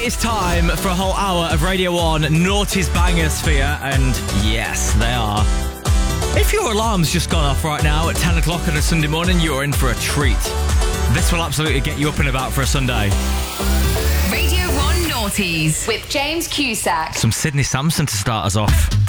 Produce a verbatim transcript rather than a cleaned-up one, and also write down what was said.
is time for a whole hour of Radio one Naughty's Bangers for you, and yes, they are. If your alarm's just gone off right now at ten o'clock on a Sunday morning, you're in for a treat. This will absolutely get you up and about for a Sunday. Radio one Naughties with James Cusack. Some Sydney Sampson to start us off.